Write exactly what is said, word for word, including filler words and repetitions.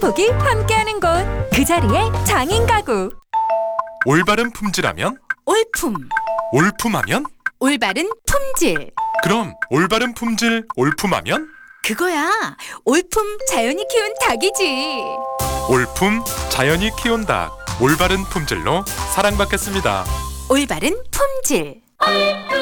복이 함께하는 곳, 그 자리에 장인 가구. 올바른 품질하면? 올품, 올품하면? 올바른 품질. 그럼 올바른 품질 올품하면? 그거야, 올품 자연이 키운 닭이지. 올품 자연이 키운 닭, 올바른 품질로 사랑받겠습니다. 올바른 품질. 올품